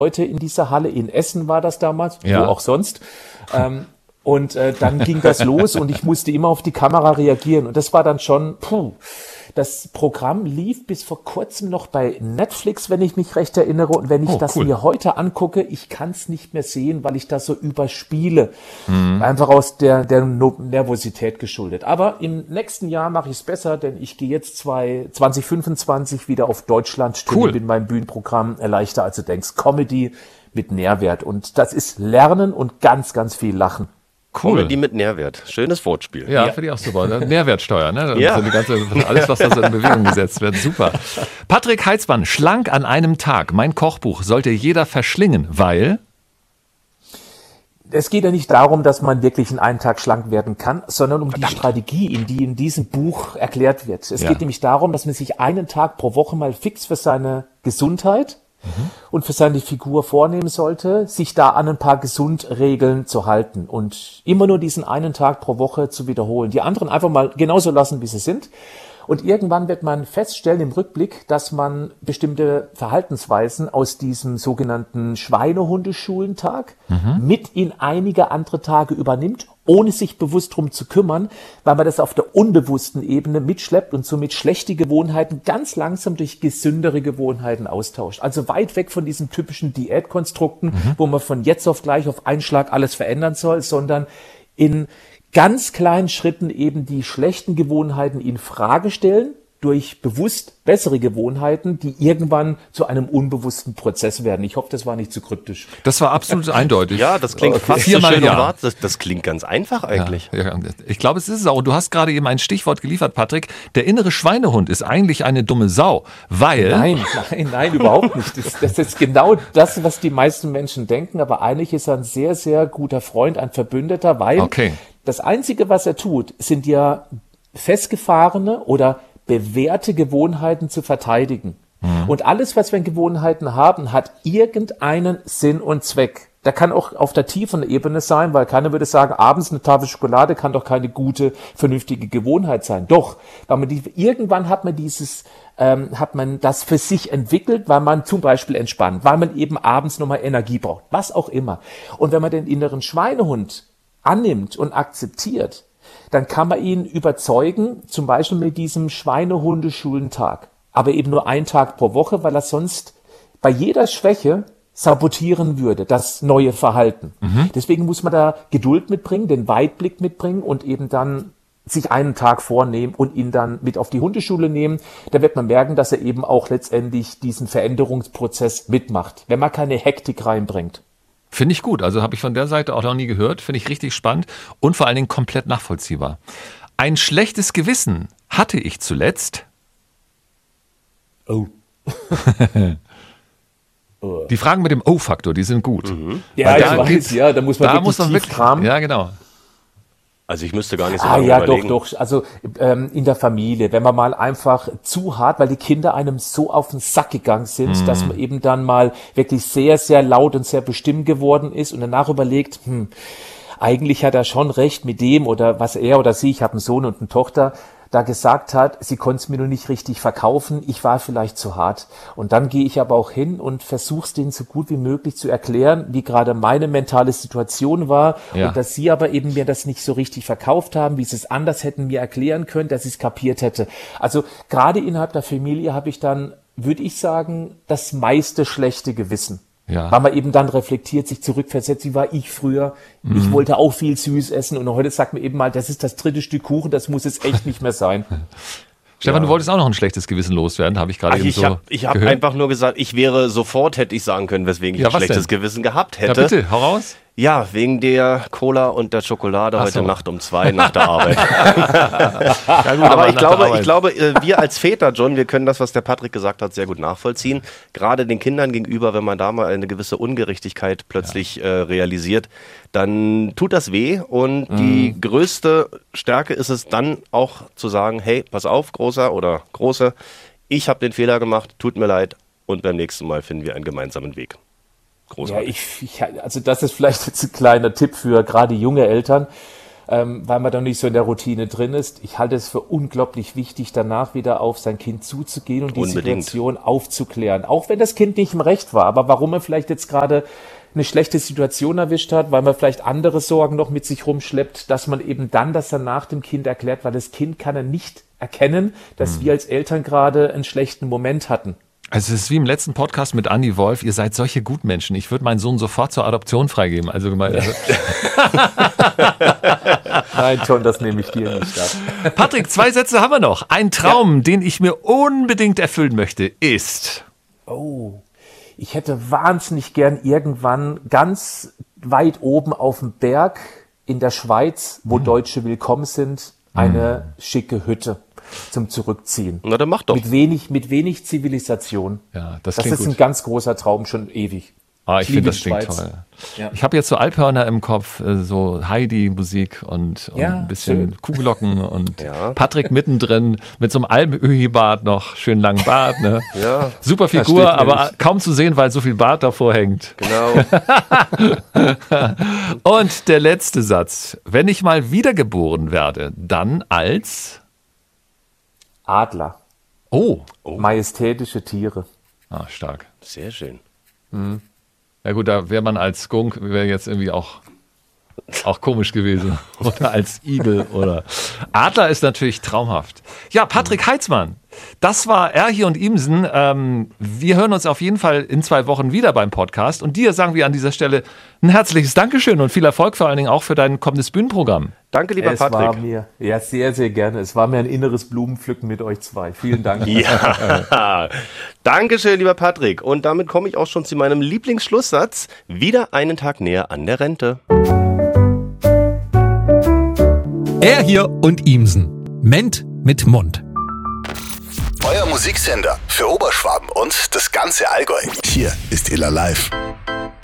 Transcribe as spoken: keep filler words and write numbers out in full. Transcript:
Leute in dieser Halle, in Essen war das damals, Ja. wo auch sonst. Ähm, und äh, dann ging das los und ich musste immer auf die Kamera reagieren. Und das war dann schon, puh. Das Programm lief bis vor kurzem noch bei Netflix, wenn ich mich recht erinnere. Und wenn ich Oh, das cool. mir heute angucke, ich kann es nicht mehr sehen, weil ich das so überspiele. Mhm. Einfach aus der, der No- Nervosität geschuldet. Aber im nächsten Jahr mache ich es besser, denn ich gehe jetzt zwei, zwanzig fünfundzwanzig wieder auf Deutschland Cool. mit meinem Bühnenprogramm äh, Leichter als du denkst. Comedy mit Nährwert. Und das ist Lernen und ganz, ganz viel Lachen. Comedy mit Nährwert. Schönes Wortspiel. Ja, finde ich auch super. Ne? Mehrwertsteuer, ne? Ja. So die ganze, alles, was da so in Bewegung gesetzt wird. Super. Patrick Heitzmann, schlank an einem Tag. Mein Kochbuch sollte jeder verschlingen, weil... Es geht ja nicht darum, dass man wirklich in einem Tag schlank werden kann, sondern um die Strategie, in die in diesem Buch erklärt wird. Es Ja. geht nämlich darum, dass man sich einen Tag pro Woche mal fix für seine Gesundheit und für seine Figur vornehmen sollte, sich da an ein paar Gesundregeln zu halten und immer nur diesen einen Tag pro Woche zu wiederholen. Die anderen einfach mal genauso lassen, wie sie sind. Und irgendwann wird man feststellen im Rückblick, dass man bestimmte Verhaltensweisen aus diesem sogenannten Schweinehundeschulentag mit in einige andere Tage übernimmt, ohne sich bewusst drum zu kümmern, weil man das auf der unbewussten Ebene mitschleppt und somit schlechte Gewohnheiten ganz langsam durch gesündere Gewohnheiten austauscht. Also weit weg von diesen typischen Diätkonstrukten, wo man von jetzt auf gleich auf einen Schlag alles verändern soll, sondern in ganz kleinen Schritten eben die schlechten Gewohnheiten in Frage stellen, durch bewusst bessere Gewohnheiten, die irgendwann zu einem unbewussten Prozess werden. Ich hoffe, das war nicht zu kryptisch. Das war absolut eindeutig. Ja, das klingt Okay. fast so Viermal schön ja. und wahr. Das, das klingt ganz einfach eigentlich. Ja, ja, ich glaube, es ist es auch. Du hast gerade eben ein Stichwort geliefert, Patrick. Der innere Schweinehund ist eigentlich eine dumme Sau, weil... Nein, nein, nein, überhaupt nicht. Das, das ist genau das, was die meisten Menschen denken. Aber eigentlich ist er ein sehr, sehr guter Freund, ein Verbündeter, weil Okay. das Einzige, was er tut, sind ja festgefahrene oder bewährte Gewohnheiten zu verteidigen. Und alles, was wir in Gewohnheiten haben, hat irgendeinen Sinn und Zweck. Da kann auch auf der tiefen Ebene sein, weil keiner würde sagen, abends eine Tafel Schokolade kann doch keine gute, vernünftige Gewohnheit sein. Doch, weil man die, irgendwann hat man dieses, ähm, hat man das für sich entwickelt, weil man zum Beispiel entspannt, weil man eben abends nochmal Energie braucht, was auch immer. Und wenn man den inneren Schweinehund annimmt und akzeptiert, dann kann man ihn überzeugen, zum Beispiel mit diesem Schweinehundeschulentag. Aber eben nur einen Tag pro Woche, weil er sonst bei jeder Schwäche sabotieren würde, das neue Verhalten. Deswegen muss man da Geduld mitbringen, den Weitblick mitbringen und eben dann sich einen Tag vornehmen und ihn dann mit auf die Hundeschule nehmen. Da wird man merken, dass er eben auch letztendlich diesen Veränderungsprozess mitmacht, wenn man keine Hektik reinbringt. Finde ich gut. Also habe ich von der Seite auch noch nie gehört. Finde ich richtig spannend und vor allen Dingen komplett nachvollziehbar. Ein schlechtes Gewissen hatte ich zuletzt. Oh. Die Fragen mit dem O-Faktor, die sind gut. Ja, Weil ich da weiß, geht's- ja, da muss man Da wirklich muss man tief wirklich kramen. Ja, genau. Also ich müsste gar nicht so Ah lange ja, überlegen. doch, doch. Also ähm, in der Familie, wenn man mal einfach zu hart, weil die Kinder einem so auf den Sack gegangen sind, dass man eben dann mal wirklich sehr, sehr laut und sehr bestimmt geworden ist und danach überlegt, hm, eigentlich hat er schon recht mit dem oder was er oder sie, ich habe einen Sohn und eine Tochter, da gesagt hat, sie konnte es mir nur nicht richtig verkaufen, ich war vielleicht zu hart. Und dann gehe ich aber auch hin und versuche es denen so gut wie möglich zu erklären, wie gerade meine mentale Situation war Ja. und dass sie aber eben mir das nicht so richtig verkauft haben, wie sie es anders hätten mir erklären können, dass ich es kapiert hätte. Also gerade innerhalb der Familie habe ich dann, würde ich sagen, das meiste schlechte Gewissen. Ja. Weil man eben dann reflektiert, sich zurückversetzt, wie war ich früher? Ich wollte auch viel süß essen und heute sagt man eben mal, das ist das dritte Stück Kuchen, das muss jetzt echt nicht mehr sein. Stefan, du wolltest auch noch ein schlechtes Gewissen loswerden, habe ich gerade Ach, eben ich so habe ich hab gehört. einfach nur gesagt, ich wäre sofort, hätte ich sagen können, weswegen ich Ja, ein was schlechtes denn? Gewissen gehabt Ja, hätte. bitte, hau raus. Ja, wegen der Cola und der Schokolade Ach heute so. Nacht um zwei nach der Arbeit. Ja, gut, Aber ich nach der glaube, Arbeit. ich glaube, äh, wir als Väter, John, wir können das, was der Patrick gesagt hat, sehr gut nachvollziehen. Gerade den Kindern gegenüber, wenn man da mal eine gewisse Ungerechtigkeit plötzlich äh, realisiert, dann tut das weh. Und die größte Stärke ist es dann auch zu sagen, hey, pass auf, Großer oder Große, ich habe den Fehler gemacht, tut mir leid und beim nächsten Mal finden wir einen gemeinsamen Weg. Ja, Großartig. ich, ich, also das ist vielleicht jetzt ein kleiner Tipp für gerade junge Eltern. ähm, weil man dann nicht so in der Routine drin ist. Ich halte es für unglaublich wichtig, danach wieder auf sein Kind zuzugehen und die Unbedingt. Situation aufzuklären. Auch wenn das Kind nicht im Recht war, aber warum er vielleicht jetzt gerade eine schlechte Situation erwischt hat, weil man vielleicht andere Sorgen noch mit sich rumschleppt, dass man eben dann das danach dem Kind erklärt, weil das Kind kann er nicht erkennen, dass mhm. wir als Eltern gerade einen schlechten Moment hatten. Also es ist wie im letzten Podcast mit Andi Wolf, ihr seid solche Gutmenschen. Ich würde meinen Sohn sofort zur Adoption freigeben. Also, also Nein, John, das nehme ich dir nicht ab. Patrick, zwei Sätze haben wir noch. Ein Traum, ja. den ich mir unbedingt erfüllen möchte, ist... Oh, ich hätte wahnsinnig gern irgendwann ganz weit oben auf dem Berg in der Schweiz, wo hm. Deutsche willkommen sind, eine hm. schicke Hütte zum Zurückziehen. Na, dann mach doch. Mit wenig, mit wenig Zivilisation. Ja, das das klingt ist gut. ein ganz großer Traum, schon ewig. Ah, ich, ich finde, das klingt Schweiz. toll. Ja. Ich habe jetzt so Alphörner im Kopf, so Heidi-Musik und, und ja, ein bisschen schön. Kuhglocken und ja. Patrick mittendrin mit so einem Almöhi-Bart noch, schön langen Bart. Ne? Ja. Super Figur, aber nicht. Kaum zu sehen, weil so viel Bart davor hängt. Genau. Und der letzte Satz. Wenn ich mal wiedergeboren werde, dann als... Adler. Oh. oh. Majestätische Tiere. Ah, stark. Sehr schön. Mhm. Ja gut, da wäre man als Skunk, wäre jetzt irgendwie auch, auch komisch gewesen. Oder als Igel oder Adler ist natürlich traumhaft. Ja, Patrick Heitzmann, das war Erhi und Imsen. Ähm, wir hören uns auf jeden Fall in zwei Wochen wieder beim Podcast. Und dir sagen wir an dieser Stelle ein herzliches Dankeschön und viel Erfolg vor allen Dingen auch für dein kommendes Bühnenprogramm. Danke, lieber es Patrick. War mir, ja, sehr, sehr gerne. Es war mir ein inneres Blumenpflücken mit euch zwei. Vielen Dank. Ja, Dankeschön, lieber Patrick. Und damit komme ich auch schon zu meinem Lieblingsschlusssatz. Wieder einen Tag näher an der Rente. Er hier und Imsen. Ment mit Mund. Euer Musiksender für Oberschwaben und das ganze Allgäu. Hier ist Iller Live.